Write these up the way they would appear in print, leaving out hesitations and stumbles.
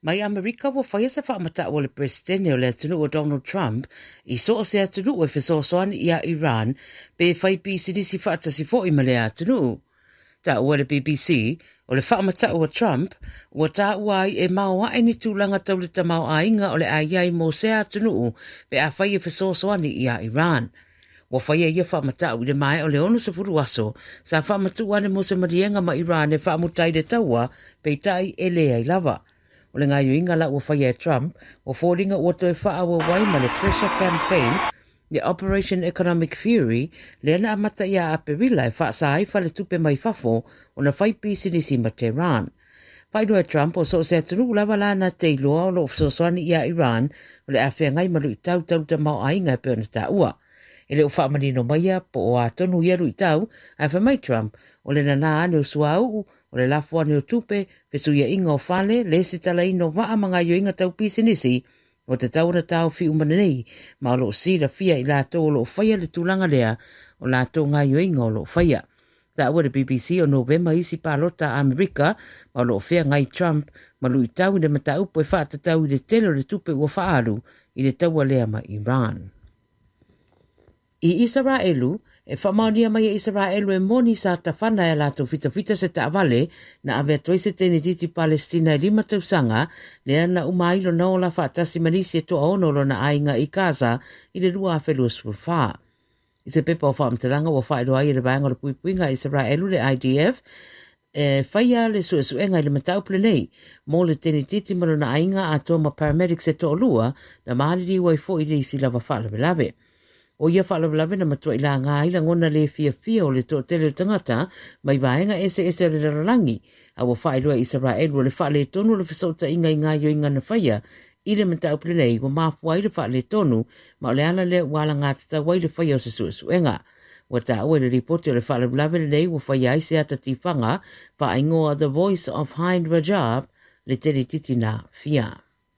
Mai Amerika wa whaia sa whaamata o le presidente o le atunu o Donald Trump I so o se atunu o whesoasoani I a Iran pe whai pisinisi whaatasi fo I ma le atunu. Ta ua le BBC o le whaamata o Trump ua ta ua I e maua e ni tūlanga tau le tamau a inga o le aiai mo se atunu pe a whai whesoasoani I a Iran. Wa whaia ia whaamata o le mai o le ono se furu aso sa whaamatu ane mo se marienga ma Iran e whaamutai le taua pe tai e le ai lava. O le ngai inga la ua whaia Trump, o fōringa ua toi whaawa wai ma le pressure campaign, le Operation Economic Fury, le ana amata ia a perila e whaasai whale tupe mai fafo o na whai pisinisi ma Tehran. Whaidua Trump o so se atunu lava lana te iloa o lo fsoswani ia Iran, o le awhia ngai malu I tau ta mau ainga pe ona ta ua. E le o whaamanino maia po o a tonu ieru I tau, a mai Trump, o le nana ane o suau, o le lafua ne o tupe, fesuia inga o whale, le si tala ino waa mga yo inga tau pisinisi, o te tau na tau fi umananei, ma o lo sira fia I lato o lo whaia le tūlanga lea, o lato ngā yo inga o lo whaia. Ta ua le BBC o November isi palota Amerika, ma o lo whea ngai Trump, ma lui tau ne mata upo e whaata tau I le tele o le tupe ua whaaru, I le taua lea ma Iran. I Israelu, e whamaunia mai Israelu e moni sa tawhana e lato fita se taavale na avea toise tene titi Palestina e 5 tausanga le ana umailo na ola whaatasi manisi e toa onolo na ainga I Gaza I le rua awhelua surfa. I se pepa o whaamtalanga wa whaeroa I le vanga le puipuinga Israelu le IDF e whaia le suenga I le matau plenei mo le tene titi malo na ainga a toma paramedics e toa lua na mahali wai fo I le isi lava whaalawelave. O ia whaalawelawe na matua ila ngā ila ngona le fia o le tō tele tangata mai vaenga ese le rarangi a wa whaelua Israel o le whaale tonu le whisota inga I ngā yo inga na whaia I le matau plenei wa mafua I le whaale tonu ma o le ala le wala ngā tata wai le whaia o se suenga. Wa ta ua le ripoti o le whaalawelawe le nei wa whaia I se ata tifanga pa ingoa The Voice of Hind Rajab le tele titina fia.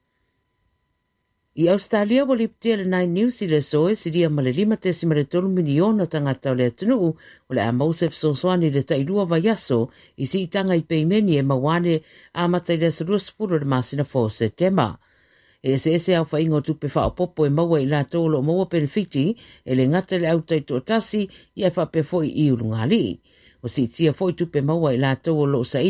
I Australia wa liptea le 9 News I le soe siria ma le 5 miliona tangata o le atunu o le a Mosef Soswani le tailua vaiaso I si itanga I peimeni e mawane a matai le surusfuru le masina 4 September. E se au whaingo tupe whaopopo e maua I la tolo maua benefiti e le ngata le autai tōtasi I a whapefo I urungali. O si tia foi tupe maua I la tolo sa